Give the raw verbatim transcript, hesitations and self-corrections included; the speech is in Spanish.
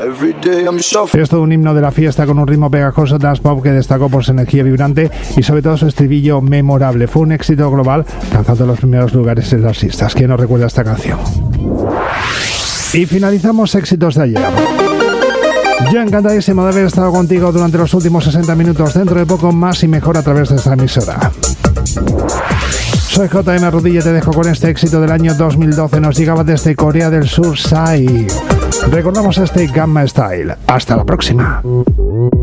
Es todo un himno de la fiesta con un ritmo pegajoso dance pop que destacó por su energía vibrante y sobre todo su estribillo memorable. Fue un éxito global, alcanzando los primeros lugares en las listas. ¿Quién no recuerda esta canción? Y finalizamos éxitos de ayer. Yo encantadísimo de haber estado contigo durante los últimos sesenta minutos. Dentro de poco más y mejor a través de esta emisora. Soy J M Rudilla y te dejo con este éxito del año dos mil doce. Nos llegaba desde Corea del Sur, Psy. Recordamos este Gamma Style. Hasta la próxima.